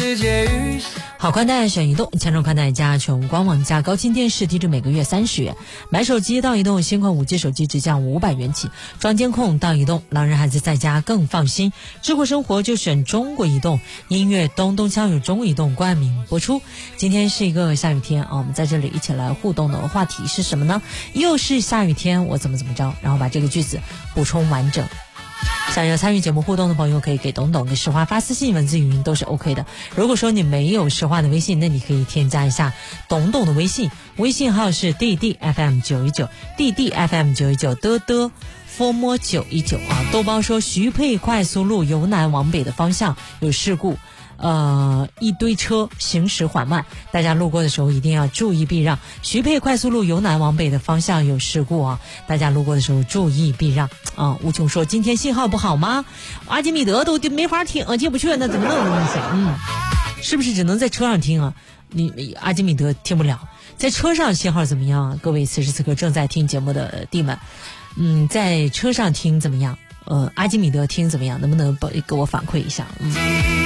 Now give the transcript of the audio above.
好宽带选移动，千众宽带加全屋官网加高清电视，低至每个月30元。买手机到移动新款5G 手机直降500元起，装监控到移动，老人孩子在家更放心。智慧生活就选中国移动，音乐咚咚锵有中国移动冠名播出。今天是一个下雨天我们在这里一起来互动的话题是什么呢？又是下雨天，我怎么着，然后把这个句子补充完整。想要参与节目互动的朋友，可以给董董给实话发私信，文字语音都是 OK 的。如果说你没有实话的微信，那你可以添加一下董董的微信，微信号是 ddfm919 ddfm919 的佛919豆包说徐沛快速路由南往北的方向有事故，一堆车行驶缓慢，大家路过的时候一定要注意避让。徐沛快速路由南往北的方向有事故大家路过的时候注意避让吴琼说今天信号不好吗？阿基米德都没法听进不去，那怎么弄？是不是只能在车上听你阿基米德听不了，在车上信号怎么样各位此时此刻正在听节目的弟们，在车上听怎么样？阿基米德听怎么样？能不能给我反馈一下？